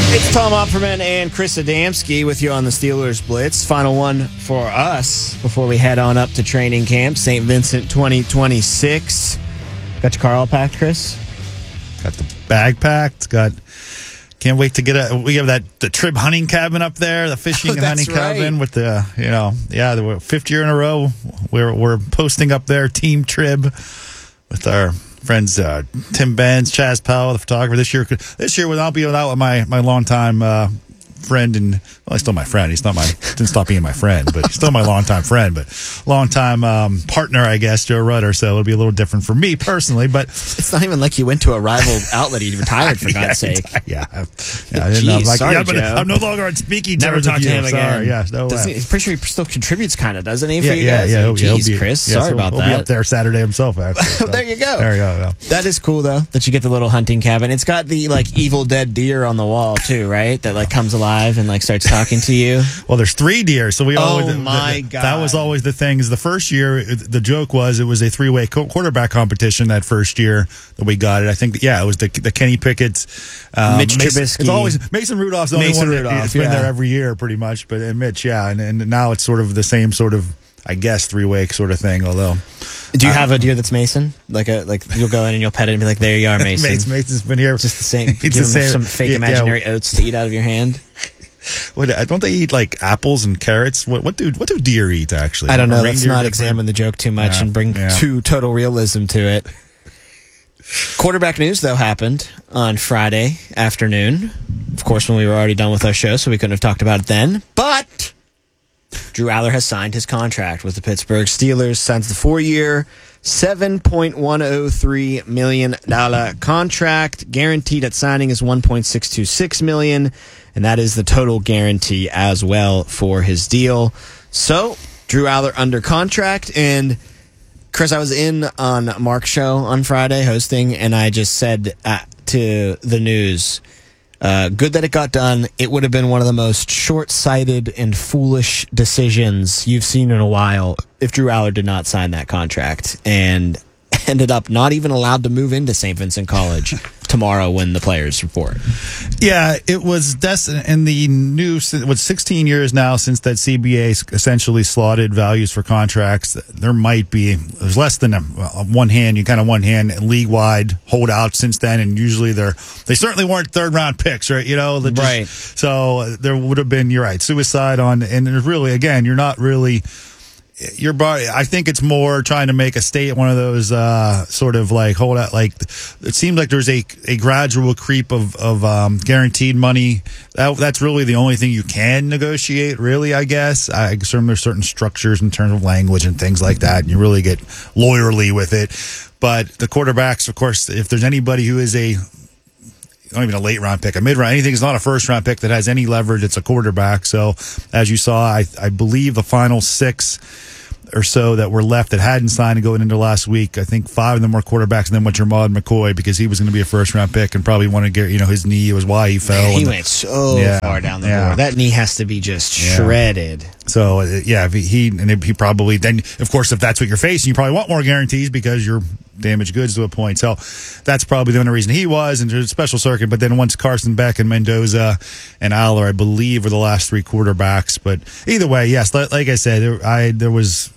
It's Tom Opperman and Chris Adamski with you on the Steelers Blitz. Final one for us before we head on up to training camp, St. Vincent 2026. Got your car all packed, Chris? Got the bag packed. Can't wait to get we have the Trib hunting cabin up there, the fishing and hunting cabin with the, the fifth year in a row. We're posting up there, Team Trib, with our friends Tim Benz, Chaz Powell, the photographer. This year I'll be out with my longtime friend, and he's still my friend. Didn't stop being my friend, but he's still my longtime friend, but longtime partner, I guess, Joe Rutter. So it'll be a little different for me personally. But it's not even like you went to a rival outlet. You retired, for God's sake. Yeah, I didn't know. Sorry, but Joe. I'm no longer on speaking terms. Never talk with to you. him again. Yeah, I'm pretty sure he still contributes, kind of, doesn't he? For you yeah. guys? Jeez, Chris. Sorry about that. He'll be up there Saturday himself. Actually, so. There you go. There you go. Yeah. That is cool though that you get the little hunting cabin. It's got the Evil Dead deer on the wall too, right? That comes alive and starts talking to you. Well, there's 3 deer, so we always. Oh my God! That was always the thing. Is the first year the joke was it was a 3-way quarterback competition that first year that we got it. I think it was the Kenny Pickett's, Mitch Trubisky. It's always Mason Rudolph's the only one that's been there every year, pretty much. But and Mitch, and now it's sort of the same sort of, I guess, 3-way sort of thing. Although, do you have a deer that's Mason? Like you'll go in and you'll pet it and be like, "There you are, Mason." Mason's been here. Just the same. It's the same. Some fake imaginary oats to eat out of your hand. Don't they eat apples and carrots? What do deer eat actually? I don't know. Let's not examine the joke too much and bring too total realism to it. Quarterback news though happened on Friday afternoon. Of course, when we were already done with our show, so we couldn't have talked about it then. But Drew Aller has signed his contract with the Pittsburgh Steelers. Signs the 4-year, $7.103 million contract. Guaranteed at signing is $1.626 million. And that is the total guarantee as well for his deal. So, Drew Aller under contract. And, Chris, I was in on Mark's show on Friday hosting, and I just said to the news, good that it got done. It would have been one of the most short-sighted and foolish decisions you've seen in a while if Drew Aller did not sign that contract and ended up not even allowed to move into St. Vincent College tomorrow when the players report. Yeah, it was in the news. It was 16 years now since that CBA essentially slotted values for contracts. There's less than one hand league-wide holdout since then, and usually they certainly weren't third-round picks, right? Right. So there would have been, you're right, suicide on, and there's really, again, you're not really. Your body, I think it's more trying to make a state one of those sort of hold out. It seems like there's a gradual creep of guaranteed money. That's really the only thing you can negotiate, really, I guess. I assume there's certain structures in terms of language and things like that, and you really get lawyerly with it. But the quarterbacks, of course, if there's anybody who is not even a late round pick, a mid round, anything is not a first round pick that has any leverage, it's a quarterback. So as you saw, I believe the final 6 or so that were left that hadn't signed going into last week, I think 5 of them were quarterbacks, and then went Jermod McCoy because he was going to be a first round pick and probably wanted to get, his knee was why he fell. He went so far down the board. That knee has to be just shredded. So if he probably, then of course, if that's what you're facing, you probably want more guarantees because you're damaged goods to a point. So that's probably the only reason he was, and there's a special circuit. But then once Carson Beck and Mendoza and Aller, I believe, were the last 3 quarterbacks. But either way, yes, like I said, there was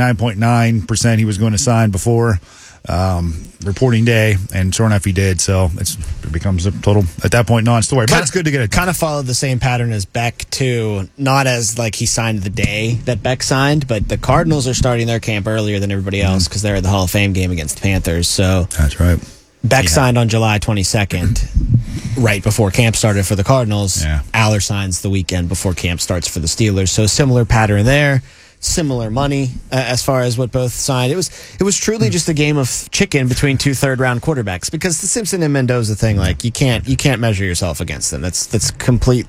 99.9% he was going to sign before reporting day, and sure enough he did. So it becomes a total, at that point, non-story. But it's good to get it. Kind of followed the same pattern as Beck too, not as he signed the day that Beck signed, but the Cardinals are starting their camp earlier than everybody else because they're at the Hall of Fame game against the Panthers. So that's right. Beck signed on July 22nd, right before camp started for the Cardinals. Aller signs the weekend before camp starts for the Steelers. So similar pattern there. Similar money as far as what both signed. It was truly just a game of chicken between 2 third-round quarterbacks, because the Simpson and Mendoza thing, you can't measure yourself against them. That's complete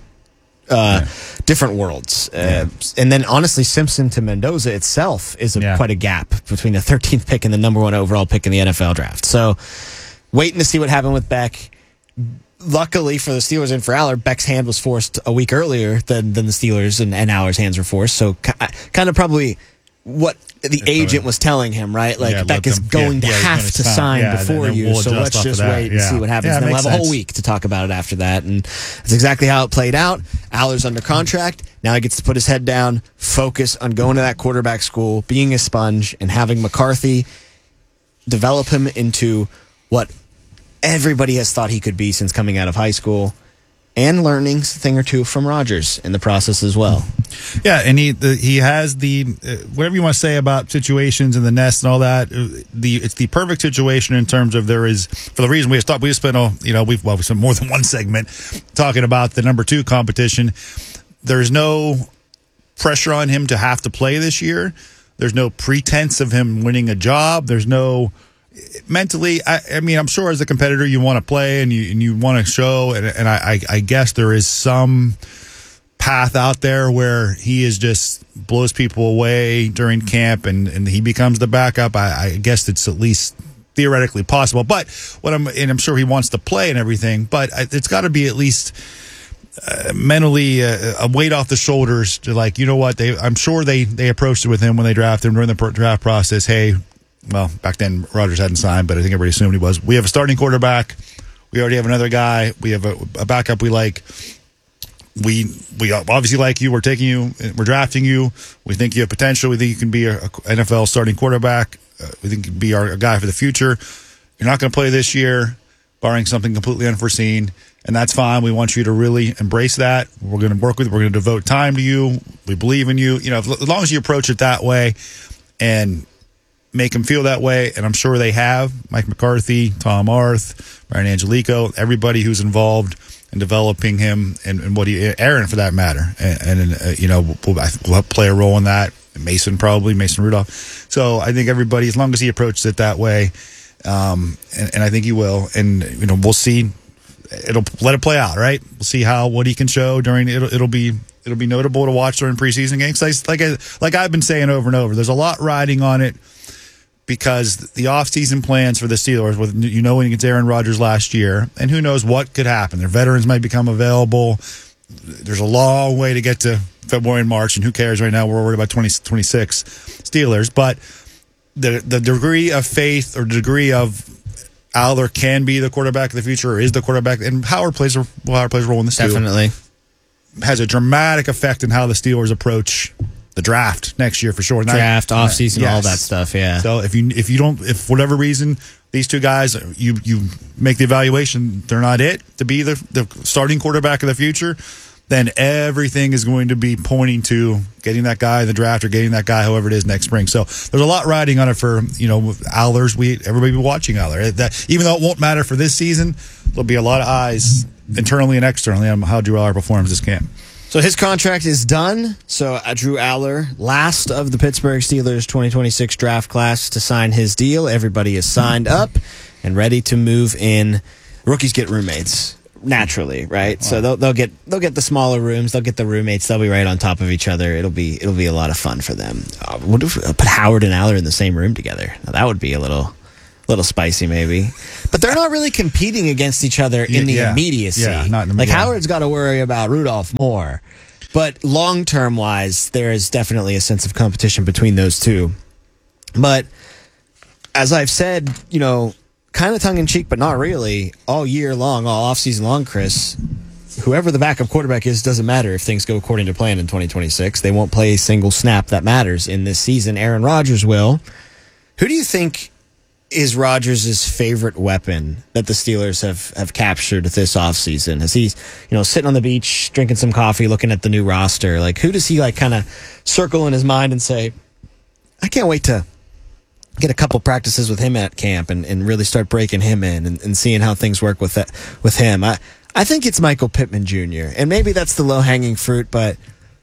different worlds. And then honestly, Simpson to Mendoza itself is quite a gap between the 13th pick and the number 1 overall pick in the NFL draft. So waiting to see what happened with Beck. Luckily for the Steelers and for Aller, Beck's hand was forced a week earlier than the Steelers, and Aller's hands were forced. So kind of probably what the agent was telling him, right? Like, Becca's going to have to sign before you, so let's just wait and see what happens. Then we'll have a whole week to talk about it after that. And that's exactly how it played out. Aller's under contract. Now he gets to put his head down, focus on going to that quarterback school, being a sponge, and having McCarthy develop him into what everybody has thought he could be since coming out of high school, and learning a thing or two from Rodgers in the process as well. Yeah, and he has the whatever you want to say about situations in the nest and all that. It's the perfect situation in terms of there is, for the reason we spent we spent more than one segment talking about the number 2 competition. There's no pressure on him to have to play this year. There's no pretense of him winning a job. There's no mentally. I mean, I'm sure as a competitor you want to play and you want to show, and I guess there is some path out there where he is just blows people away during camp and he becomes the backup. I guess it's at least theoretically possible. But I'm sure he wants to play and everything. But it's got to be at least mentally a weight off the shoulders to, like, you know what, I'm sure they approached it with him when they drafted him during the draft process. Hey, well, back then Rodgers hadn't signed, but I think everybody assumed he was. We have a starting quarterback. We already have another guy. We have a backup we like. We obviously like you. We're taking you. We're drafting you. We think you have potential. We think you can be a NFL starting quarterback. We think you can be our guy for the future. You're not going to play this year, barring something completely unforeseen, and that's fine. We want you to really embrace that. We're going to work with you. We're going to devote time to you. We believe in you. You know, as long as you approach it that way and make them feel that way, and I'm sure they have. Mike McCarthy, Tom Arth, Brian Angelico, everybody who's involved in developing him and Aaron for that matter, and you know, we'll play a role in that. Mason Rudolph. So I think everybody, as long as he approaches it that way, and I think he will, and you know, we'll see. It'll let it play out, right? We'll see what he can show during. It'll be notable to watch during preseason games. Like I've been saying over and over, there's a lot riding on it. Because the offseason plans for the Steelers, when against Aaron Rodgers last year, and who knows what could happen. Their veterans might become available. There's a long way to get to February and March, and who cares right now? We're worried about 2026 Steelers. But the degree of faith or degree of Aller can be the quarterback of the future, or is the quarterback, and Howard plays a role in this too. Definitely. Has a dramatic effect in how the Steelers approach the draft next year for sure. Draft, offseason, yes. All that stuff, yeah. So if for whatever reason these two guys, you make the evaluation, they're not it to be the starting quarterback of the future, then everything is going to be pointing to getting that guy in the draft or getting that guy, however it is, next spring. So there's a lot riding on it for, you know, Aller's. Everybody be watching Aller. Even though it won't matter for this season, there'll be a lot of eyes internally and externally on how Drew Aller performs this camp. So his contract is done. So Drew Aller, last of the Pittsburgh Steelers 2026 draft class to sign his deal. Everybody is signed up and ready to move in. Rookies get roommates naturally, right? Wow. So they'll get the smaller rooms. They'll get the roommates. They'll be right on top of each other. It'll be a lot of fun for them. What if we put Howard and Aller in the same room together? Now, that would be a little spicy, maybe. But they're not really competing against each other in the immediacy. Yeah, not in the Howard's got to worry about Rudolph more. But long-term wise, there is definitely a sense of competition between those two. But as I've said, you know, kind of tongue-in-cheek, but not really, all year long, all offseason long, Chris, whoever the backup quarterback is doesn't matter if things go according to plan in 2026. They won't play a single snap that matters in this season. Aaron Rodgers will. Who do you think is Rodgers' favorite weapon that the Steelers have captured this offseason? As he's, you know, sitting on the beach, drinking some coffee, looking at the new roster, like, who does he, like, kind of circle in his mind and say, I can't wait to get a couple practices with him at camp and really start breaking him in and seeing how things work with him? I think it's Michael Pittman Jr., and maybe that's the low-hanging fruit, but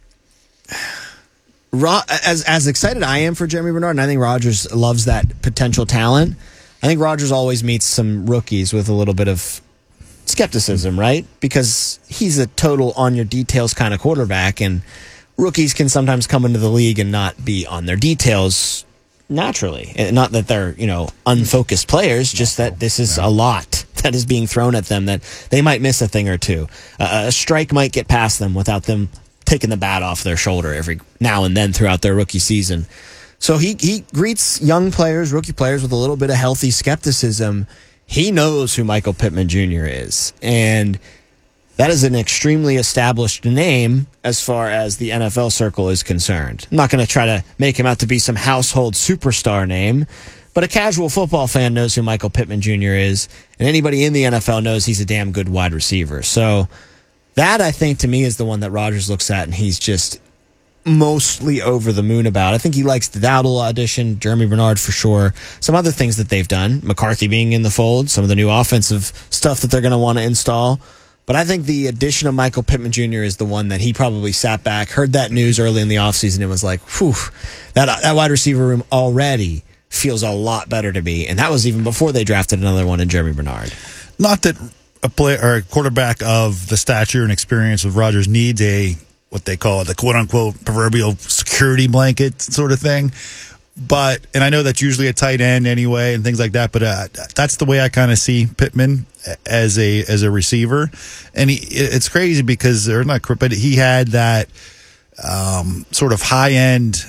as excited I am for Jeremy Bernard, and I think Rodgers loves that potential talent, I think Rodgers always meets some rookies with a little bit of skepticism, right? Because he's a total on-your-details kind of quarterback, and rookies can sometimes come into the league and not be on their details naturally. And not that they're, you know, unfocused players, just that this is a lot that is being thrown at them that they might miss a thing or two. A strike might get past them without them taking the bat off their shoulder every now and then throughout their rookie season. So he greets young players, rookie players, with a little bit of healthy skepticism. He knows who Michael Pittman Jr. is. And that is an extremely established name as far as the NFL circle is concerned. I'm not going to try to make him out to be some household superstar name, but a casual football fan knows who Michael Pittman Jr. is, and anybody in the NFL knows he's a damn good wide receiver. So that, I think, to me, is the one that Rodgers looks at, and he's just mostly over the moon about. I think he likes the Dowdle audition, Jeremy Bernard for sure, some other things that they've done, McCarthy being in the fold, some of the new offensive stuff that they're going to want to install. But I think the addition of Michael Pittman Jr. is the one that he probably sat back, heard that news early in the offseason, and was like, whew, that wide receiver room already feels a lot better to me. And that was even before they drafted another one in Jeremy Bernard. Not that a player or a quarterback of the stature and experience of Rodgers needs what they call the quote-unquote proverbial security blanket sort of thing. But, and I know that's usually a tight end anyway and things like that, but that's the way I kind of see Pittman as a receiver. And it's crazy because, or not, but he had that sort of high-end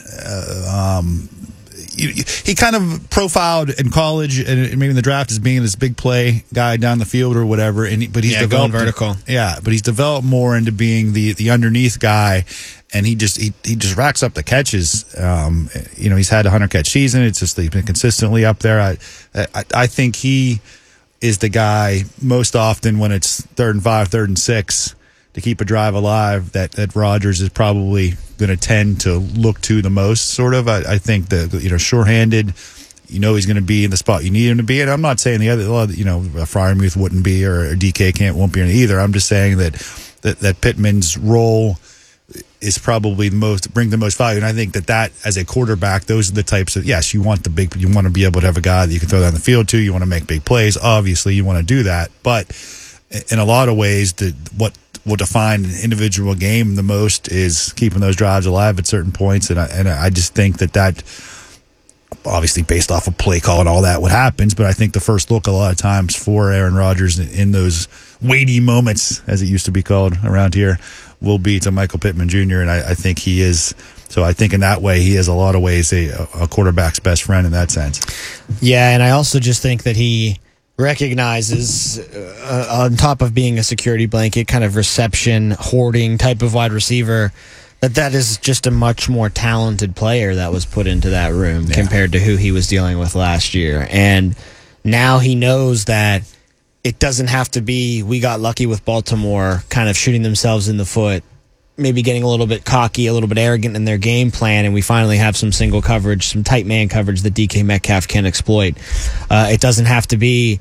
he kind of profiled in college and maybe in the draft as being this big play guy down the field or whatever. But he's developed going vertical. Yeah, but he's developed more into being the underneath guy, and he just racks up the catches. He's had a 100-catch season. It's just he's been consistently up there. I think he is the guy most often when it's 3rd and 5, 3rd and 6 to keep a drive alive that Rodgers is probably going to tend to look to the most, sort of. I think that, sure-handed, he's going to be in the spot you need him to be. And I'm not saying the other, Freiermuth wouldn't be or DK won't be in either. I'm just saying that Pittman's role is probably bring the most value. And I think that as a quarterback, those are the types of, yes, you want to be able to have a guy that you can throw down the field to. You want to make big plays. Obviously, you want to do that. But in a lot of ways, what will define an individual game the most is keeping those drives alive at certain points. And I just think that obviously based off of play call and all that, what happens. But I think the first look a lot of times for Aaron Rodgers in those weighty moments, as it used to be called around here, will be to Michael Pittman Jr. And I think he is. So I think in that way, he is a lot of ways a quarterback's best friend in that sense. Yeah, and I also just think that he recognizes, on top of being a security blanket, kind of reception, hoarding type of wide receiver, that is just a much more talented player that was put into that room compared to who he was dealing with last year. And now he knows that it doesn't have to be, we got lucky with Baltimore kind of shooting themselves in the foot, maybe getting a little bit cocky, a little bit arrogant in their game plan, and we finally have some single coverage, some tight man coverage that DK Metcalf can exploit. It doesn't have to be,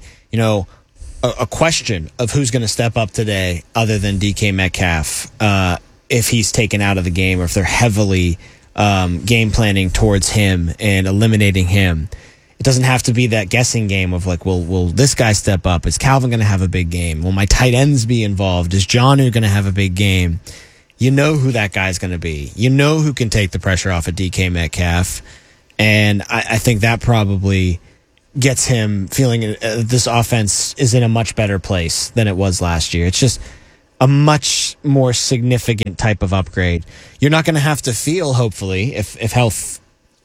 a question of who's going to step up today other than DK Metcalf if he's taken out of the game or if they're heavily game planning towards him and eliminating him. It doesn't have to be that guessing game of like, will this guy step up? Is Calvin going to have a big game? Will my tight ends be involved? Is Jonnu going to have a big game? You know who that guy's going to be. You know who can take the pressure off of DK Metcalf. And I think that probably gets him feeling this offense is in a much better place than it was last year. It's just a much more significant type of upgrade. You're not going to have to feel, hopefully, if health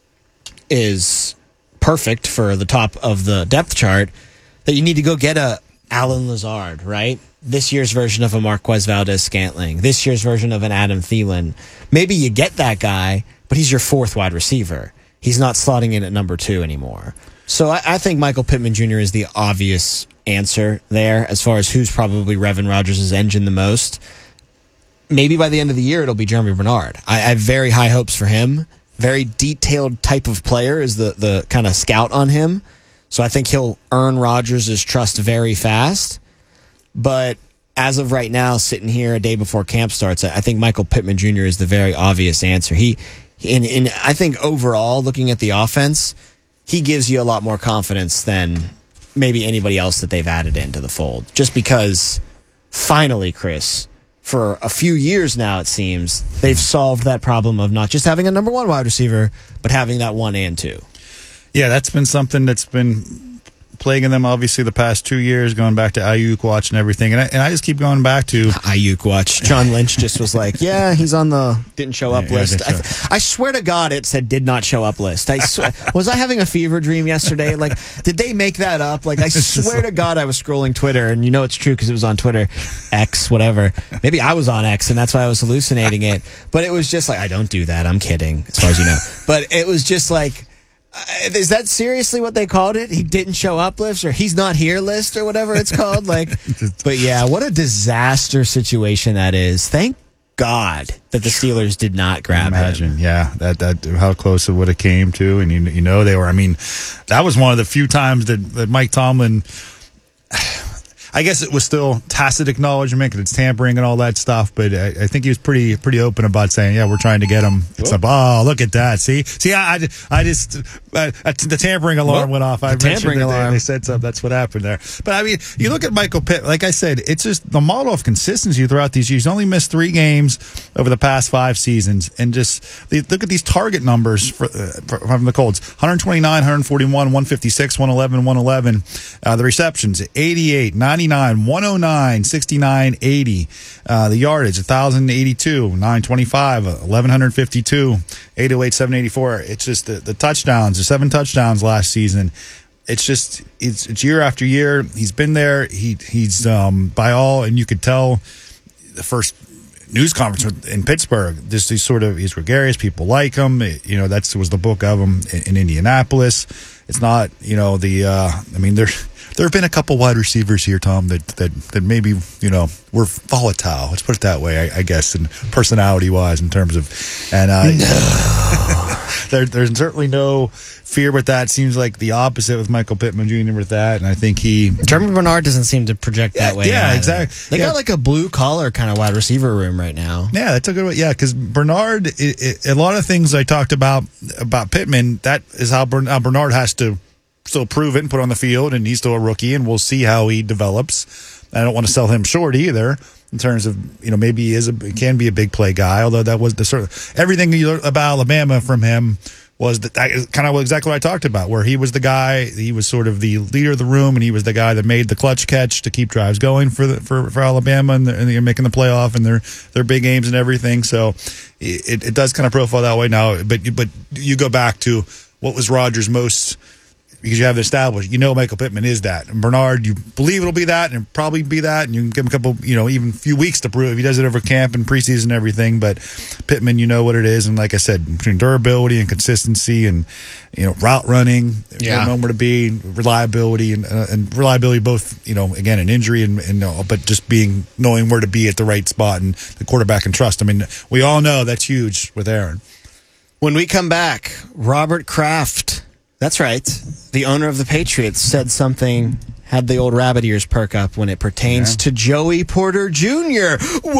is perfect for the top of the depth chart, that you need to go get a Allen Lazard, right? This year's version of a Marquez Valdes-Scantling, this year's version of an Adam Thielen. Maybe you get that guy, but he's your 4th wide receiver. He's not slotting in at number 2 anymore. So I think Michael Pittman Jr. is the obvious answer there as far as who's probably revving Rodgers' engine the most. Maybe by the end of the year, it'll be Jeremy Bernard. I have very high hopes for him. Very detailed type of player is the kind of scout on him. So I think he'll earn Rodgers' trust very fast. But as of right now, sitting here a day before camp starts, I think Michael Pittman Jr. is the very obvious answer. And I think overall, looking at the offense, he gives you a lot more confidence than maybe anybody else that they've added into the fold. Just because, finally, Chris, for a few years now, it seems, they've solved that problem of not just having a number 1 wide receiver, but having that 1 and 2. Yeah, that's been something that's been plaguing them obviously the past 2 years, going back to Ayuk watch and everything. And I just keep going back to Ayuk watch. John Lynch just was like, yeah, he's on the didn't show up list. I swear to God it said did not show up list. I swear, was I having a fever dream yesterday? Like, did they make that up? Like, I swear to God I was scrolling Twitter, and you know it's true because it was on Twitter, X, whatever. Maybe I was on X and that's why I was hallucinating it. But it was just like, I don't do that. I'm kidding, as far as you know. But it was just like, is that seriously what they called it? He didn't show up list, or he's not here list, or whatever it's called. Like, but yeah, what a disaster situation that is. Thank God that the Steelers did not grab him. Yeah, that how close it would have came to, and you know they were. I mean, that was one of the few times that Mike Tomlin. I guess it was still tacit acknowledgement because it's tampering and all that stuff, but I think he was pretty open about saying, yeah, we're trying to get him. It's like, oh, look at that. See, I just the tampering alarm went off. The tampering alarm. They said something. That's what happened there. But I mean, you look at Michael Pitt. Like I said, it's just the model of consistency throughout these years. He's only missed 3 games over the past 5 seasons, and just look at these target numbers from the Colts: 129, 141, 156, 111, 111. The receptions: 88, 99, 109, 69, 80. The yardage: 1,082, 925, 1,152, 808, 784. It's just the touchdowns. There's 7 touchdowns last season. It's just it's year after year. He's been there. He's by all, and you could tell the first news conference in Pittsburgh. He's gregarious. People like him. You know, was the book of him in Indianapolis. It's not, you know, I mean, there have been a couple wide receivers here, Tom, that maybe, you know, were volatile. Let's put it that way, I guess, and personality-wise in terms of, and there's certainly no fear with that. Seems like the opposite with Michael Pittman Jr. with that, and I think German Bernard doesn't seem to project that way. Yeah, either. Exactly. They got like a blue-collar kind of wide receiver room right now. Yeah, that's a good way. Yeah, because Bernard, a lot of things I talked about Pittman, that is how Bernard has to still prove it and put on the field, and he's still a rookie, and we'll see how he develops. I don't want to sell him short either in terms of, you know, maybe he can be a big play guy, although that was the sort of everything you learned about Alabama from him was that kind of exactly what I talked about, where he was the guy, he was sort of the leader of the room, and he was the guy that made the clutch catch to keep drives going for Alabama, and they're making the playoff and their big games and everything. So it does kind of profile that way now. But you go back to what was Rodgers' most, because you have it established. You know Michael Pittman is that. And Bernard, you believe it'll be that, and it'll probably be that, and you can give him a couple, you know, even a few weeks to prove if he does it over camp and preseason and everything. But Pittman, you know what it is. And like I said, between durability and consistency and, you know, route running, knowing where to be, reliability and reliability both, you know, again, an injury and but just knowing where to be at the right spot and the quarterback can trust. I mean, we all know that's huge with Aaron. When we come back, Robert Kraft, that's right, the owner of the Patriots, said something, had the old rabbit ears perk up when it pertains to Joey Porter Jr.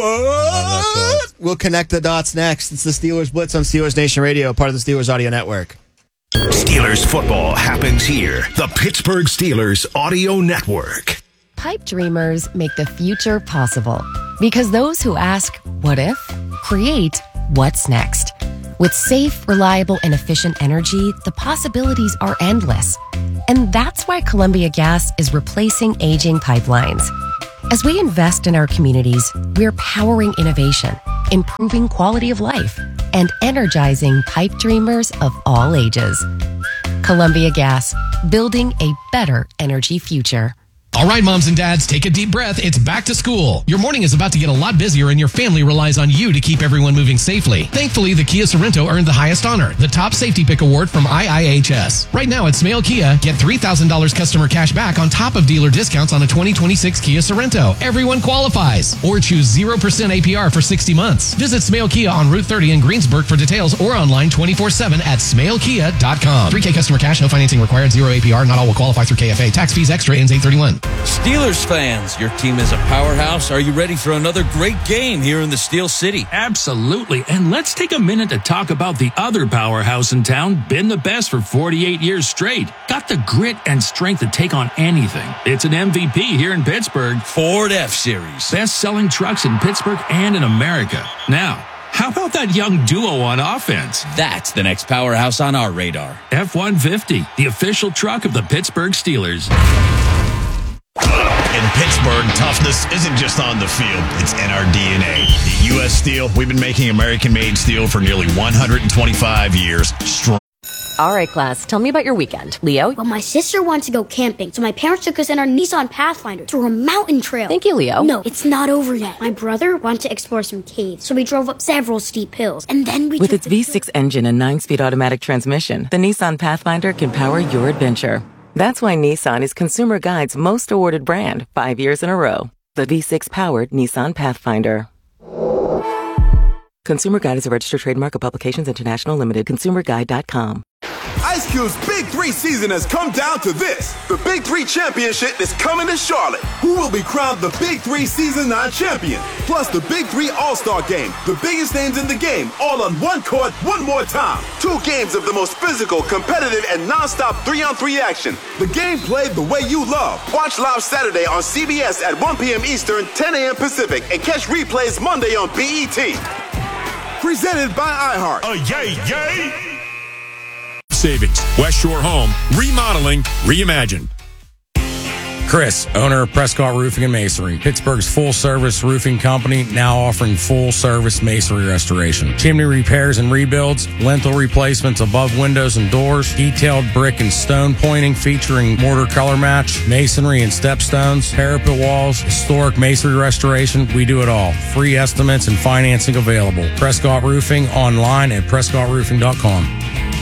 What? We'll connect the dots next. It's the Steelers Blitz on Steelers Nation Radio, part of the Steelers Audio Network. Steelers football happens here. The Pittsburgh Steelers Audio Network. Pipe dreamers make the future possible, because those who ask, what if, create what's next. With safe, reliable, and efficient energy, the possibilities are endless. And that's why Columbia Gas is replacing aging pipelines. As we invest in our communities, we're powering innovation, improving quality of life, and energizing pipe dreamers of all ages. Columbia Gas, building a better energy future. All right, moms and dads, take a deep breath. It's back to school. Your morning is about to get a lot busier, and your family relies on you to keep everyone moving safely. Thankfully, the Kia Sorento earned the highest honor, the Top Safety Pick Award from IIHS. Right now at Smale Kia, get $3,000 customer cash back on top of dealer discounts on a 2026 Kia Sorento. Everyone qualifies. Or choose 0% APR for 60 months. Visit Smale Kia on Route 30 in Greensburg for details, or online 24/7 at smalekia.com. 3K customer cash, no financing required, 0 APR. Not all will qualify through KFA. Tax fees extra, ends 8/31. Steelers fans, your team is a powerhouse. Are you ready for another great game here in the Steel City? Absolutely. And let's take a minute to talk about the other powerhouse in town, been the best for 48 years straight. Got the grit and strength to take on anything. It's an MVP here in Pittsburgh. Ford F-Series. Best-selling trucks in Pittsburgh and in America. Now, How about that young duo on offense? That's the next powerhouse on our radar. F-150, the official truck of the Pittsburgh Steelers. In Pittsburgh, toughness isn't just on the field, it's in our DNA. At U.S. Steel, we've been making American-made steel for nearly 125 years. Strong. All right, class, tell me about your weekend. Leo? Well, my sister wanted to go camping, so my parents took us in our Nissan Pathfinder to a mountain trail. Thank you, Leo. No, it's not over yet. My brother wanted to explore some caves, so we drove up several steep hills, and then we With its V6 engine and 9-speed automatic transmission, the Nissan Pathfinder can power your adventure. That's why Nissan is Consumer Guide's most awarded brand 5 years in a row. The V6-powered Nissan Pathfinder. Consumer Guide is a registered trademark of Publications International Limited. ConsumerGuide.com. Ice Cube's Big 3 season has come down to this. The Big 3 Championship is coming to Charlotte. Who will be crowned the Big 3 Season 9 champion? Plus the Big 3 All-Star Game. The biggest names in the game, all on one court, one more time. 2 games of the most physical, competitive, and non-stop 3-on-3 action. The game played the way you love. Watch live Saturday on CBS at 1 p.m. Eastern, 10 a.m. Pacific, and catch replays Monday on BET. Presented by iHeart. Yay! Savings, West Shore Home, remodeling, reimagined. Chris, owner of Prescott Roofing and Masonry, Pittsburgh's full-service roofing company, now offering full-service masonry restoration, chimney repairs and rebuilds, lintel replacements above windows and doors, detailed brick and stone pointing featuring mortar color match, masonry and stepstones, parapet walls, historic masonry restoration. We do it all. Free estimates and financing available. Prescott Roofing online at prescottroofing.com.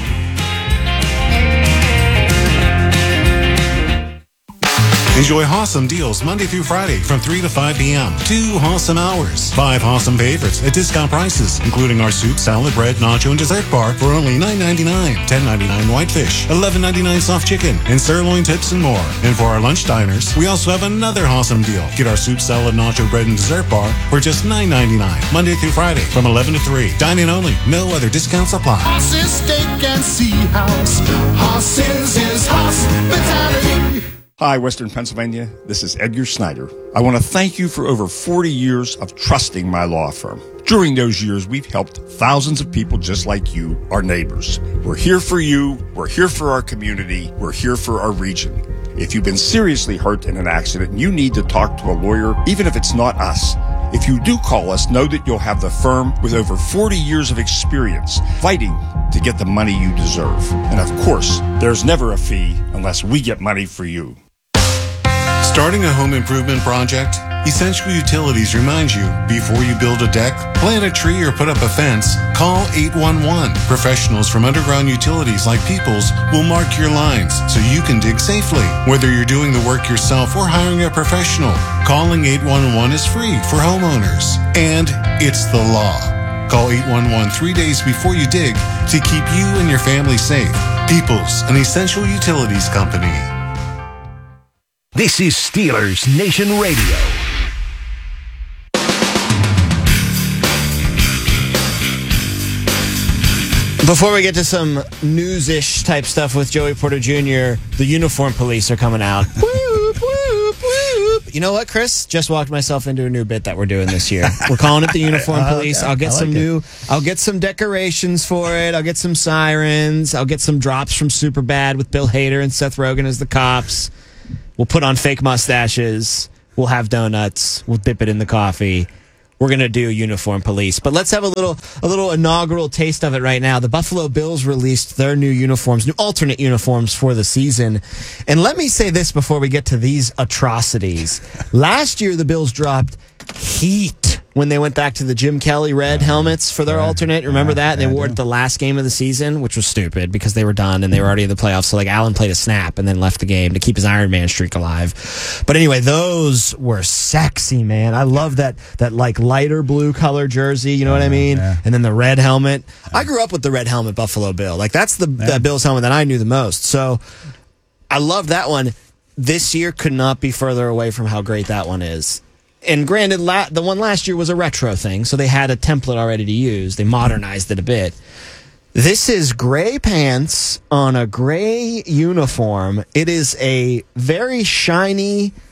Enjoy awesome deals Monday through Friday from 3 to 5 p.m. 2 awesome hours. 5 awesome favorites at discount prices, including our soup, salad, bread, nacho, and dessert bar for only $9.99. $10.99 whitefish, $11.99 soft chicken, and sirloin tips and more. And for our lunch diners, we also have another awesome deal. Get our soup, salad, nacho, bread, and dessert bar for just $9.99. Monday through Friday from 11 to 3. Dine-in only. No other discounts apply. Horses, steak, and sea house. Horses is hospitality. Hi, Western Pennsylvania. This is Edgar Snyder. I want to thank you for over 40 years of trusting my law firm. During those years, we've helped thousands of people just like you, our neighbors. We're here for you. We're here for our community. We're here for our region. If you've been seriously hurt in an accident and you need to talk to a lawyer, even if it's not us, if you do call us, know that you'll have the firm with over 40 years of experience fighting to get the money you deserve. And of course, there's never a fee unless we get money for you. Starting a home improvement project? Essential Utilities reminds you, before you build a deck, plant a tree, or put up a fence, call 811. Professionals from Underground Utilities like Peoples will mark your lines so you can dig safely. Whether you're doing the work yourself or hiring a professional, calling 811 is free for homeowners. And it's the law. Call 811 3 days before you dig to keep you and your family safe. Peoples, an Essential Utilities company. This is Steelers Nation Radio. Before we get to some news-ish type stuff with Joey Porter Jr., the uniform police are coming out. Whoop, whoop, whoop. You know what, Chris? Just walked myself into a new bit that we're doing this year. We're calling it the uniform police. Okay. I'll get some decorations for it. I'll get some sirens. I'll get some drops from Superbad with Bill Hader and Seth Rogen as the cops. We'll put on fake mustaches. We'll have donuts. We'll dip it in the coffee. We're going to do uniform police. But let's have a little inaugural taste of it right now. The Buffalo Bills released their new uniforms, new alternate uniforms for the season. And let me say this before we get to these atrocities. Last year, the Bills dropped heat when they went back to the Jim Kelly red helmets for their alternate. Remember that? And they wore it at the last game of the season, which was stupid because they were done and they were already in the playoffs. So, Allen played a snap and then left the game to keep his Iron Man streak alive. But anyway, those were sexy, man. I love that lighter blue color jersey, you know what I mean? Yeah. And then the red helmet. I grew up with the red helmet Buffalo Bill. That's the Bills helmet that I knew the most. So I love that one. This year could not be further away from how great that one is. And granted, the one last year was a retro thing, so they had a template already to use. They modernized it a bit. This is gray pants on a gray uniform. It is a very shiny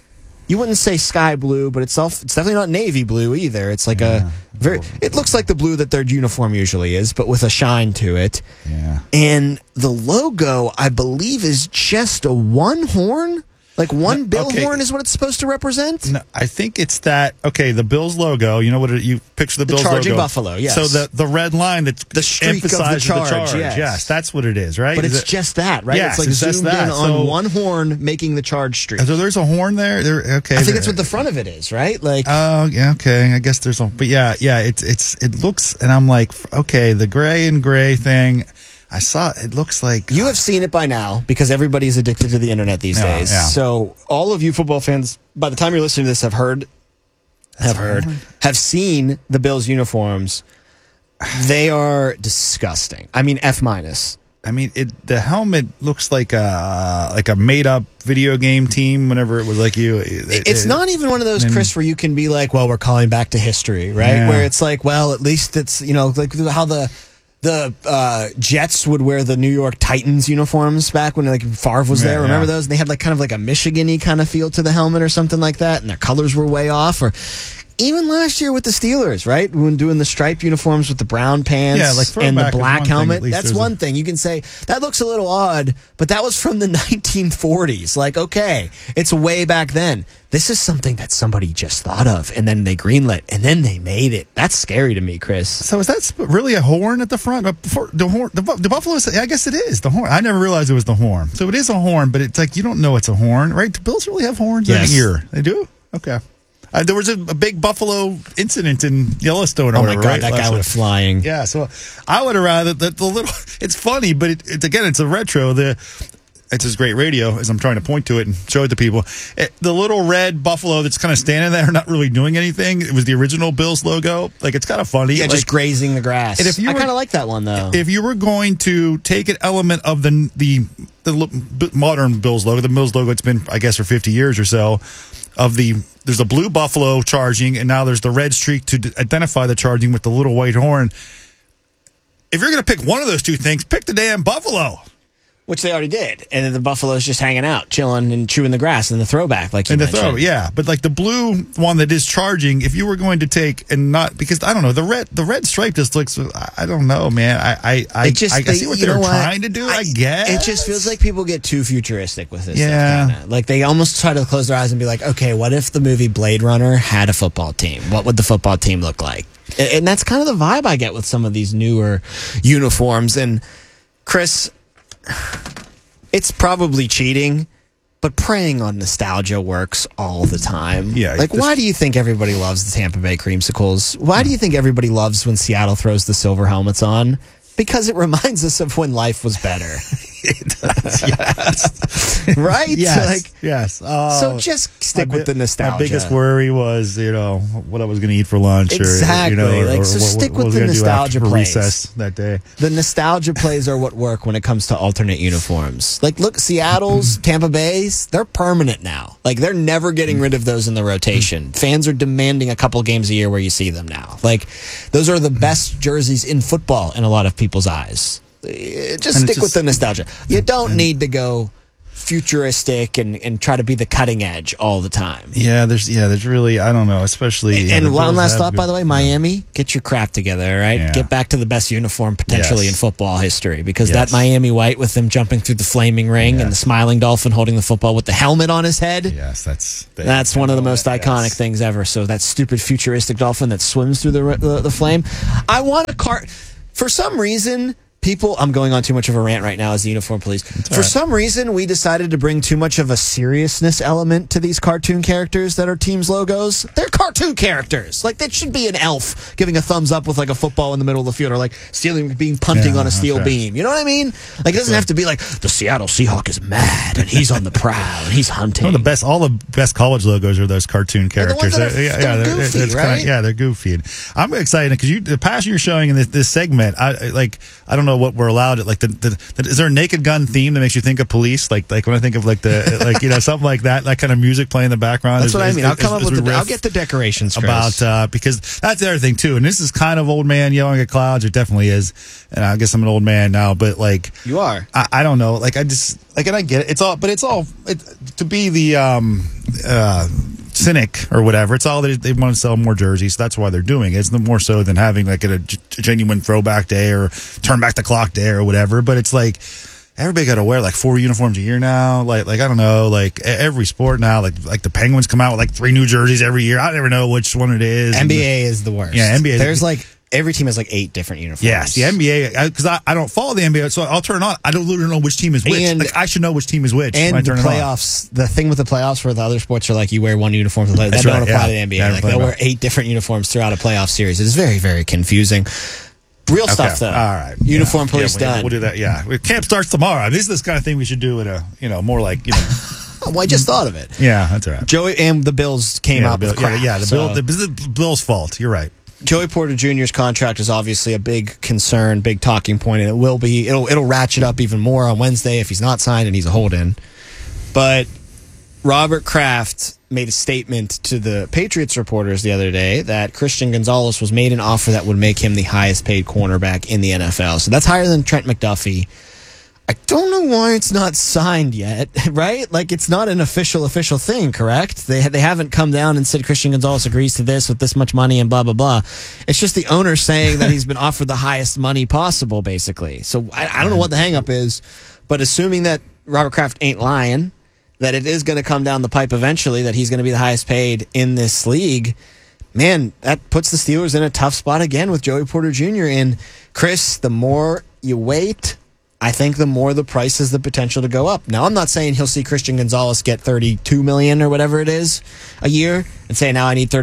you wouldn't say sky blue, but it's definitely not navy blue either. It's like it looks like the blue that their uniform usually is, but with a shine to it. Yeah. And the logo, I believe, is just a one horn. Like one bill horn is what it's supposed to represent? No, I think it's that. Okay, the Bills logo. You know what? You picture the Bills charging logo. buffalo. Yes. So the red line that the streak emphasizes of the charge. Yes, that's what it is, right? But it's just that, right? Yes, it's like zoomed in so, on one horn, making the charge streak. So there's a horn there. Okay, I think that's what the front of it is, right? Like, oh yeah, okay. I guess there's a, but yeah. It looks, and I'm like, okay, the gray and gray thing. I saw it looks like you have seen it by now because everybody's addicted to the internet these days. Yeah. So all of you football fans, by the time you're listening to this, have seen the Bills uniforms. They are disgusting. I mean, F-. I mean, the helmet looks like a made up video game team. Whenever it was like it's not even one of those, Chris, where you can be like, well, we're calling back to history, right? Yeah. Where it's like, well, at least it's like how the Jets would wear the New York Titans uniforms back when like Favre was there. Remember those? And they had like kind of like a Michigan-y kind of feel to the helmet or something like that, and their colors were way off. Or even last year with the Steelers, right? When doing the striped uniforms with the brown pants and the black helmet. That's one thing. You can say, that looks a little odd, but that was from the 1940s. Like, okay, it's way back then. This is something that somebody just thought of, and then they greenlit, and then they made it. That's scary to me, Chris. So is that really a horn at the front? The Buffalo, I guess it is the horn. I never realized it was the horn. So it is a horn, but it's like you don't know it's a horn, right? Do Bills really have horns? Yes. In a ear? They do? Okay. There was a big buffalo incident in Yellowstone. Oh my God, right? That guy went flying. Yeah, so I would have rather the little. It's funny, but it's a retro. It's just great radio as I'm trying to point to it and show it to people. The little red buffalo that's kind of standing there, not really doing anything. It was the original Bills logo. Like, it's kind of funny. Yeah, like, just grazing the grass. And I kind of like that one though. If you were going to take an element of the modern Bills logo, the Bills logo, it's been I guess for 50 years or so. There's a blue buffalo charging, and now there's the red streak to identify the charging with the little white horn. If you're going to pick one of those two things, pick the damn buffalo. Which they already did. And then the buffalo's just hanging out, chilling and chewing the grass in the throwback, like you mentioned. Yeah. But like the blue one that is charging, if you were going to take and not, because I don't know, the red stripe just looks, I don't know, man. I see what they're trying to do, I guess. It just feels like people get too futuristic with this stuff. Kinda. Like they almost try to close their eyes and be like, okay, what if the movie Blade Runner had a football team? What would the football team look like? And that's kind of the vibe I get with some of these newer uniforms. And Chris, it's probably cheating, but preying on nostalgia works all the time. Yeah. Like, why do you think everybody loves the Tampa Bay Creamsicles? Why do you think everybody loves when Seattle throws the silver helmets on? Because it reminds us of when life was better. It does, yes. Right? Yes. Yes. So just stick with the nostalgia. My biggest worry was, what I was going to eat for lunch. Exactly. Or stick with what the nostalgia plays. Recess that day. The nostalgia plays are what work when it comes to alternate uniforms. Like, look, Seattle's, Tampa Bay's, they're permanent now. Like, they're never getting rid of those in the rotation. Fans are demanding a couple games a year where you see them now. Like, those are the best jerseys in football in a lot of people's eyes. Just stick with the nostalgia. You don't need to go futuristic and try to be the cutting edge all the time. Yeah, there's really, I don't know, especially. And one last thought, by the way, Miami, get your crap together, right? Yeah. Get back to the best uniform potentially in football history, because that Miami white with them jumping through the flaming ring and the smiling dolphin holding the football with the helmet on his head. Yes, that's one of the most iconic things ever. So that stupid futuristic dolphin that swims through the flame. I want a car. For some reason, I'm going on too much of a rant right now as the uniform police. For some reason, we decided to bring too much of a seriousness element to these cartoon characters that are teams' logos. They're cartoon characters. Like, that should be an elf giving a thumbs up with like a football in the middle of the field, or like punting on a steel beam. You know what I mean? Like, it doesn't have to be like the Seattle Seahawk is mad and he's on the prowl and he's hunting. All the best college logos are those cartoon characters. They're goofy, right? They're goofy. I'm excited because the passion you're showing in this segment, I don't know what we're allowed. Like, is there a Naked Gun theme that makes you think of police? Like when I think of something like that kind of music playing in the background. That's what I mean. I'll come up with I'll get the decorations, Chris. Because that's the other thing too. And this is kind of old man yelling at clouds. It definitely is. And I guess I'm an old man now, but like you are. I don't know. Like, I just and I get it. It's all to be the cynic or whatever. It's all they want to sell more jerseys. So that's why they're doing it. It's more so than having like a genuine throwback day or turn back the clock day or whatever. But it's like everybody got to wear like 4 uniforms a year now. Like I don't know, like every sport now. Like the Penguins come out with like 3 new jerseys every year. I never know which one it is. NBA is the worst. Yeah, NBA. There's like every team has like 8 different uniforms. Yes, the NBA, because I don't follow the NBA, so I'll turn it on. I don't literally know which team is which. And, like, I should know which team is which. And when I turn the it on. playoffs, the thing with the playoffs where the other sports are like you wear 1 uniform to play, that That's don't right, apply yeah. to the NBA. Never Like play they'll about wear 8 different uniforms throughout a playoff series. It is very, very confusing. Real stuff, though. All right. Uniform police done. We'll do that, yeah. Camp starts tomorrow. This is this kind of thing we should do at more like, Well, I just thought of it. Yeah, that's all right. Joey and the Bills came out with crap. The Bills' fault. You're right. Joey Porter Jr.'s contract is obviously a big concern, big talking point, and it will be. It'll ratchet up even more on Wednesday if he's not signed and he's a hold-in. But Robert Kraft made a statement to the Patriots reporters the other day that Christian Gonzalez was made an offer that would make him the highest-paid cornerback in the NFL. So that's higher than Trent McDuffie. I don't know why it's not signed yet, right? Like, it's not an official thing, correct? They haven't come down and said Christian Gonzalez agrees to this with this much money and blah, blah, blah. It's just the owner saying that he's been offered the highest money possible, basically. So I don't know what the hang-up is, but assuming that Robert Kraft ain't lying, that it is going to come down the pipe eventually, that he's going to be the highest paid in this league, man, that puts the Steelers in a tough spot again with Joey Porter Jr. And, Chris, the more you wait, I think the more the price has the potential to go up. Now, I'm not saying he'll see Christian Gonzalez get $32 million or whatever it is a year and say, now I need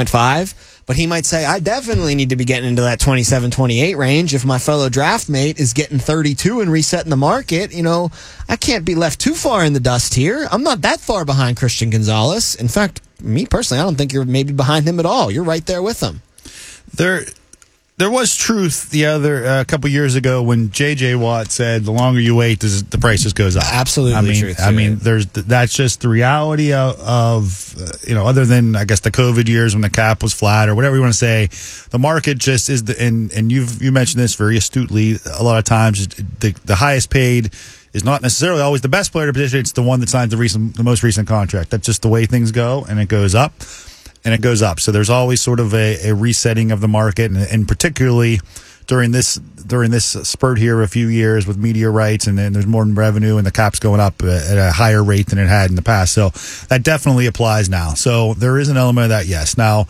32.5. But he might say, I definitely need to be getting into that 27, 28 range. If my fellow draft mate is getting 32 and resetting the market, I can't be left too far in the dust here. I'm not that far behind Christian Gonzalez. In fact, me personally, I don't think you're maybe behind him at all. You're right there with him. There was truth a couple years ago when J.J. Watt said, "The longer you wait, the price just goes up." Absolutely, truth. That's just the reality of other than I guess the COVID years when the cap was flat or whatever you want to say, the market just is and you mentioned this very astutely. A lot of times, the highest paid is not necessarily always the best player to position. It's the one that signs the most recent contract. That's just the way things go, and it goes up. And it goes up. So there's always sort of a resetting of the market, and particularly during this spurt here a few years with media rights, and then there's more revenue, and the cap's going up at a higher rate than it had in the past. So that definitely applies now. So there is an element of that, yes. Now,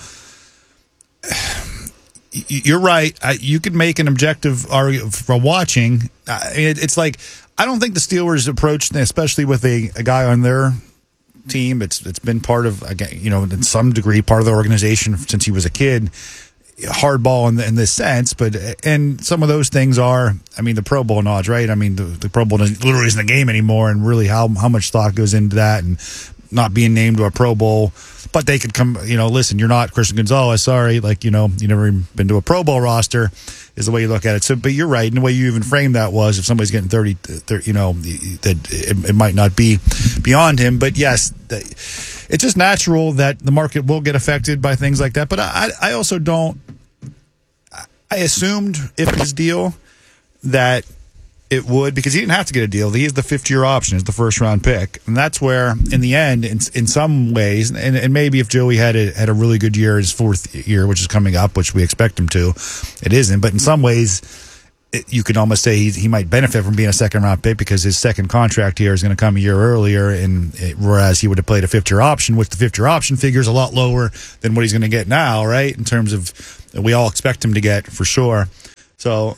you're right. You could make an objective argument for watching. It's like, I don't think the Steelers approach, especially with a guy on their team, it's been part of, again, in some degree, part of the organization since he was a kid. Hardball in this sense, and some of those things are, the Pro Bowl nods, right? The Pro Bowl literally isn't a game anymore, and really how much thought goes into that, and not being named to a Pro Bowl. But they could come, listen, you're not Christian Gonzalez, sorry, you never even been to a Pro Bowl roster, is the way you look at it. So, but you're right, and the way you even framed that was if somebody's getting 30 that it might not be beyond him. But yes, it's just natural that the market will get affected by things like that. But I also don't. I assumed if his deal that it would, because he didn't have to get a deal. He has the 5th-year option as the first-round pick, and that's where, in the end, in some ways, and maybe if Joey had a really good year, his 4th year, which is coming up, which we expect him to, it isn't. But in some ways, you could almost say he might benefit from being a second-round pick because his second contract here is going to come a year earlier, and whereas he would have played a 5th-year option, which the 5th-year option figure is a lot lower than what he's going to get now, right? In terms of we all expect him to get for sure. So.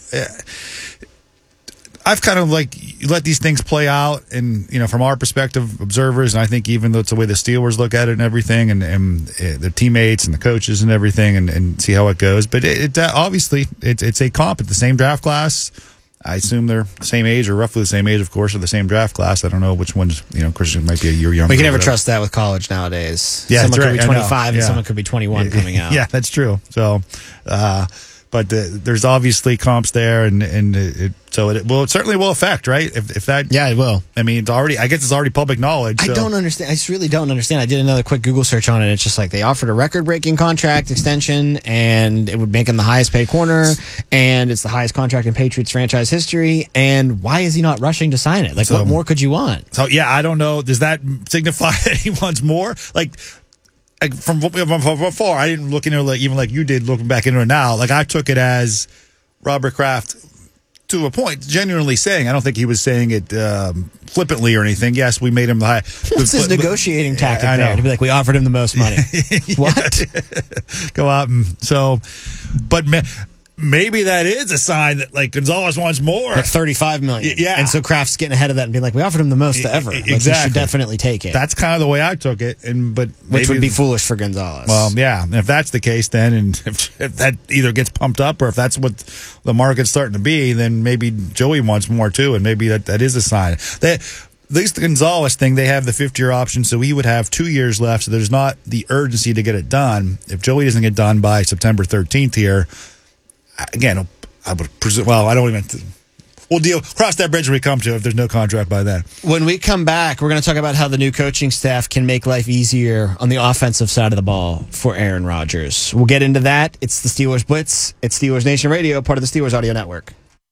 I've kind of let these things play out, and from our perspective, observers, and I think even though it's the way the Steelers look at it and everything, and the teammates and the coaches and everything, and see how it goes. But obviously it's a comp at the same draft class. I assume they're the same age or roughly the same age, of course, or the same draft class. I don't know which one's Christian might be a year younger. We can never trust that with college nowadays. Yeah, someone could be 25 and someone could be 21 coming out. Yeah, that's true. So. But there's obviously comps there, so it certainly will affect, right? If that, yeah, it will. It's already. I guess it's already public knowledge. So. I don't understand. I just really don't understand. I did another quick Google search on it. It's just like they offered a record-breaking contract extension, and it would make him the highest-paid corner, and it's the highest contract in Patriots franchise history. And why is he not rushing to sign it? What more could you want? So yeah, I don't know. Does that signify that he wants more? from before, I didn't look into it even like you did looking back into it now. Like, I took it as Robert Kraft, to a point, genuinely saying, I don't think he was saying it flippantly or anything. Yes, we made him the high. What's his negotiating tactic there? To be like, we offered him the most money. What? Go out and but maybe that is a sign that, like, Gonzalez wants more. Like $35 million. Yeah. And so Kraft's getting ahead of that and being like, we offered him the most ever. Like, exactly. he should definitely take it. That's kind of the way I took it. Which would be foolish for Gonzalez. Well, yeah. And if that's the case, then, and if that either gets pumped up or if that's what the market's starting to be, then maybe Joey wants more too. And maybe that is a sign. At least the Gonzalez thing, they have the 5-year option, so he would have 2 years left. So there's not the urgency to get it done. If Joey doesn't get done by September 13th here, again, I would presume. Well, I don't even. We'll cross that bridge when we come to it if there's no contract by then. When we come back, we're going to talk about how the new coaching staff can make life easier on the offensive side of the ball for Aaron Rodgers. We'll get into that. It's the Steelers Blitz. It's Steelers Nation Radio, part of the Steelers Audio Network.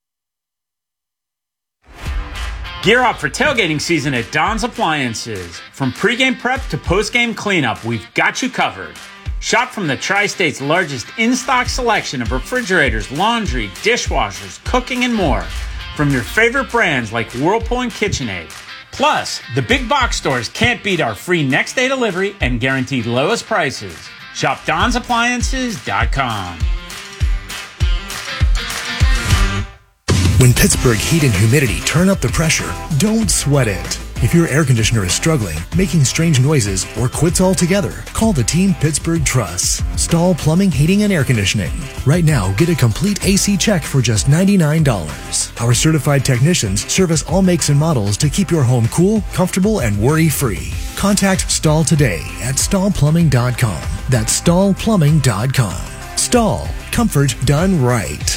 Gear up for tailgating season at Don's Appliances. From pregame prep to postgame cleanup, we've got you covered. Shop from the Tri-State's largest in-stock selection of refrigerators, laundry, dishwashers, cooking, and more. From your favorite brands like Whirlpool and KitchenAid. Plus, the big box stores can't beat our free next-day delivery and guaranteed lowest prices. Shop DonsAppliances.com. When Pittsburgh heat and humidity turn up the pressure, don't sweat it. If your air conditioner is struggling, making strange noises, or quits altogether, call the Team Pittsburgh Truss. Stahl Plumbing, Heating, and Air Conditioning. Right now, get a complete AC check for just $99. Our certified technicians service all makes and models to keep your home cool, comfortable, and worry-free. Contact Stahl today at stahlplumbing.com. That's stahlplumbing.com. Stahl. Comfort done right.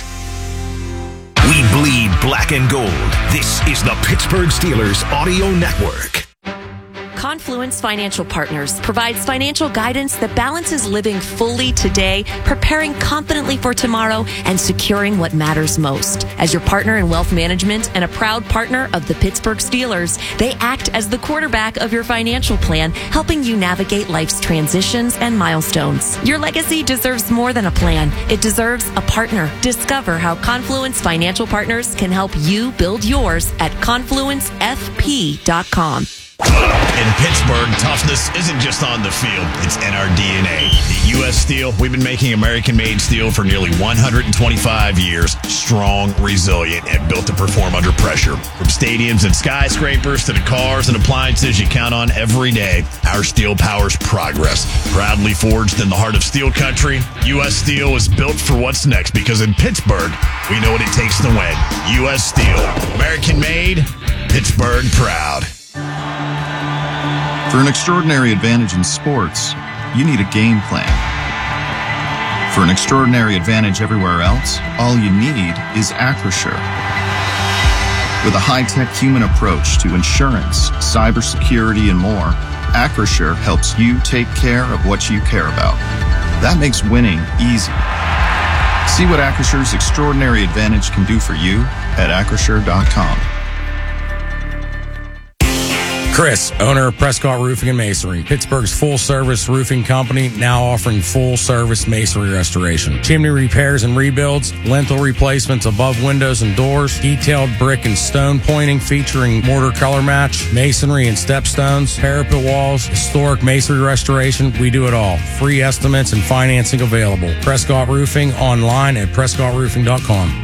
We bleed black and gold. This is the Pittsburgh Steelers Audio Network. Confluence Financial Partners provides financial guidance that balances living fully today, preparing confidently for tomorrow, and securing what matters most. As your partner in wealth management and a proud partner of the Pittsburgh Steelers, they act as the quarterback of your financial plan, helping you navigate life's transitions and milestones. Your legacy deserves more than a plan. It deserves a partner. Discover how Confluence Financial Partners can help you build yours at confluencefp.com. In Pittsburgh, toughness isn't just on the field, it's in our DNA. At U.S. Steel, we've been making American-made steel for nearly 125 years. Strong, resilient, and built to perform under pressure. From stadiums and skyscrapers to the cars and appliances you count on every day, our steel powers progress. Proudly forged in the heart of steel country, U.S. Steel is built for what's next because in Pittsburgh, we know what it takes to win. U.S. Steel. American-made, Pittsburgh proud. For an extraordinary advantage in sports, you need a game plan. For an extraordinary advantage everywhere else, all you need is Acrisure. With a high-tech human approach to insurance, cybersecurity, and more, Acrisure helps you take care of what you care about. That makes winning easy. See what Acrisure's extraordinary advantage can do for you at Acrisure.com. Chris, owner of Prescott Roofing and Masonry, Pittsburgh's full-service roofing company, now offering full-service masonry restoration. Chimney repairs and rebuilds, lintel replacements above windows and doors, detailed brick and stone pointing featuring mortar color match, masonry and stepstones, parapet walls, historic masonry restoration. We do it all. Free estimates and financing available. Prescott Roofing online at prescottroofing.com.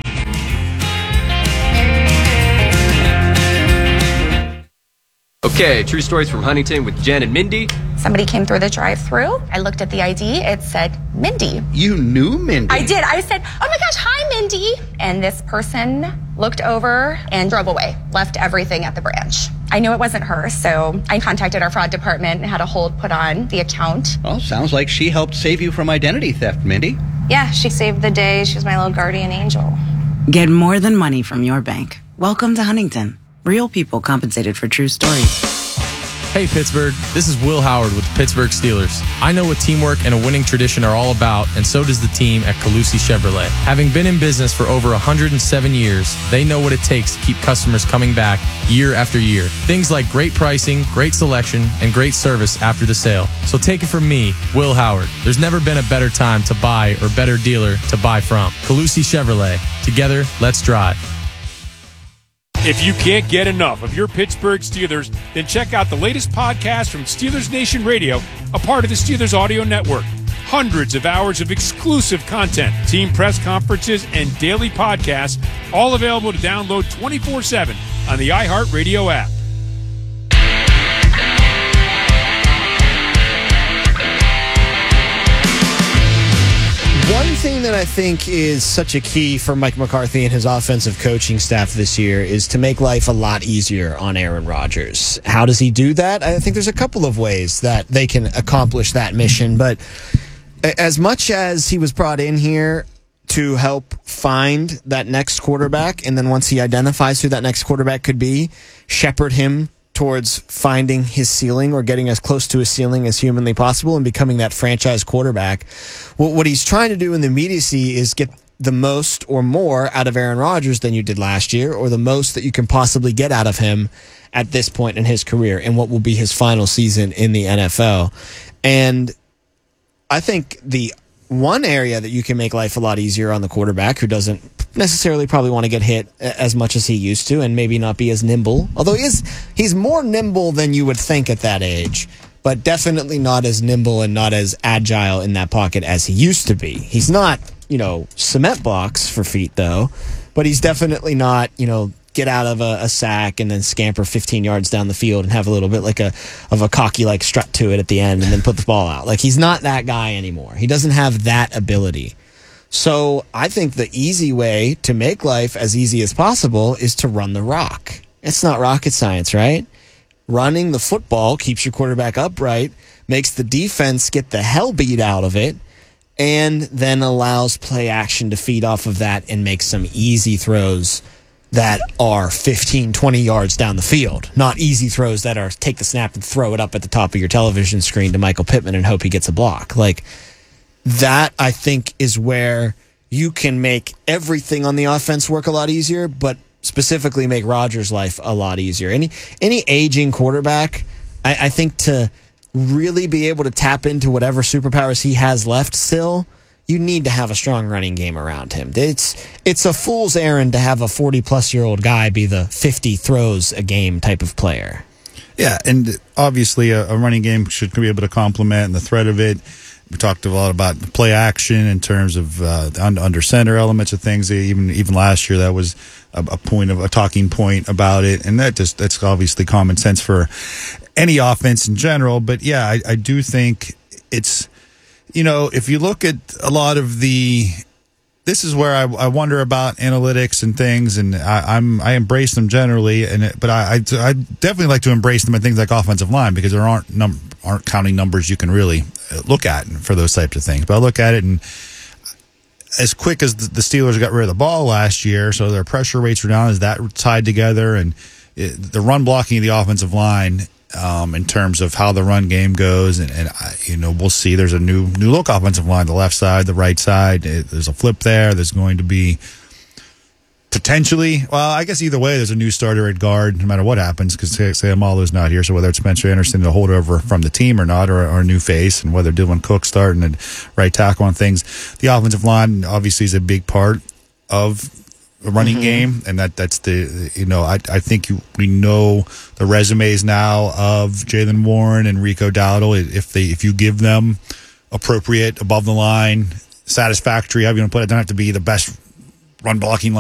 Okay, true stories from Huntington with Jen and Mindy. Somebody came through the drive-thru. I looked at the ID. It said Mindy. You knew Mindy? I did. I said, oh my gosh, hi, Mindy. And this person looked over and drove away, left everything at the branch. I knew it wasn't her, so I contacted our fraud department and had a hold put on the account. Well, sounds like she helped save you from identity theft, Mindy. Yeah, she saved the day. She was my little guardian angel. Get more than money from your bank. Welcome to Huntington. Real people compensated for true stories. Hey Pittsburgh, this is Will Howard with the Pittsburgh Steelers. I know what teamwork and a winning tradition are all about, and so does the team at Calusi Chevrolet. Having been in business for over 107 years, they know what it takes to keep customers coming back year after year. Things like great pricing, great selection, and great service after the sale. So take it from me, Will Howard. There's never been a better time to buy or better dealer to buy from. Calusi Chevrolet. Together, let's drive. If you can't get enough of your Pittsburgh Steelers, then check out the latest podcast from Steelers Nation Radio, a part of the Steelers Audio Network. Hundreds of hours of exclusive content, team press conferences, and daily podcasts, all available to download 24/7 on the iHeartRadio app. One thing that I think is such a key for Mike McCarthy and his offensive coaching staff this year is to make life a lot easier on Aaron Rodgers. How does he do that? I think there's a couple of ways that they can accomplish that mission, but as much as he was brought in here to help find that next quarterback, and then once he identifies who that next quarterback could be, shepherd him towards finding his ceiling or getting as close to his ceiling as humanly possible and becoming that franchise quarterback. What he's trying to do in the immediacy is get the most or more out of Aaron Rodgers than you did last year, or the most that you can possibly get out of him at this point in his career and what will be his final season in the NFL. And I think the one area that you can make life a lot easier on the quarterback who doesn't necessarily probably want to get hit as much as he used to and maybe not be as nimble, although he's more nimble than you would think at that age, but definitely not as nimble and not as agile in that pocket as he used to be. He's not, cement blocks for feet though, but he's definitely not, get out of a sack and then scamper 15 yards down the field and have a little bit of a cocky strut to it at the end and then put the ball out. He's not that guy anymore. He doesn't have that ability. So I think the easy way to make life as easy as possible is to run the rock. It's not rocket science, right? Running the football keeps your quarterback upright, makes the defense get the hell beat out of it, and then allows play action to feed off of that and make some easy throws that are 15, 20 yards down the field. Not easy throws that are take the snap and throw it up at the top of your television screen to Michael Pittman and hope he gets a block. That, I think, is where you can make everything on the offense work a lot easier, but specifically make Rodgers' life a lot easier. Any aging quarterback, I think to really be able to tap into whatever superpowers he has left still, you need to have a strong running game around him. It's a fool's errand to have a 40-plus-year-old guy be the 50 throws a game type of player. Yeah, and obviously a running game should be able to complement the threat of it. We talked a lot about play action in terms of the under center elements of things. Even last year, that was a talking point about it, and that's obviously common sense for any offense in general. But yeah, I do think it's if you look at a lot of this is where I wonder about analytics and things, and I embrace them generally, but I definitely like to embrace them in things like offensive line because there aren't counting numbers you can really look at for those types of things. But I look at it, and as quick as the Steelers got rid of the ball last year, so their pressure rates were down, is that tied together, and the run blocking of the offensive line in terms of how the run game goes, and we'll see. There's a new look offensive line, the left side, the right side. There's a flip there. There's going to be potentially, well, I guess either way, there's a new starter at guard, no matter what happens, because Seumalo's not here. So whether it's Spencer Anderson to hold over from the team or not, or a new face, and whether Dylan Cook starting at right tackle on things, the offensive line obviously is a big part of a running game, and that's I think we know the resumes now of Jaylen Warren and Rico Dowdle. If you give them appropriate, above the line, satisfactory, how you going to put it, don't have to be the best run blocking line